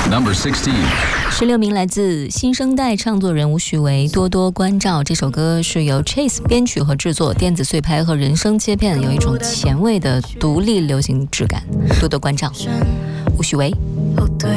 Number 16 名来自新生代唱作人吴许维，多多关照。这首歌是由 Chase 编曲和制作，电子碎拍和人声切片，有一种前卫的独立流行质感。多多关照，吴许维。 后退